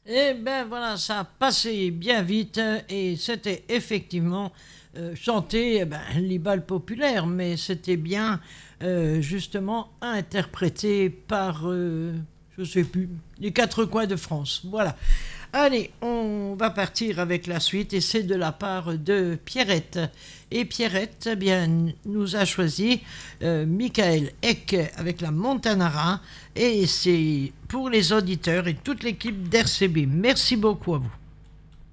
Et ben voilà, ça a passé bien vite et c'était effectivement chanté, les balles populaires, mais c'était bien justement interprété par, je sais plus, les quatre coins de France. Voilà. Allez, on va partir avec la suite et c'est de la part de Pierrette. Et Pierrette, eh bien, nous a choisi Michael Eck avec la Montanara et c'est pour les auditeurs et toute l'équipe d'RCB. Merci beaucoup à vous.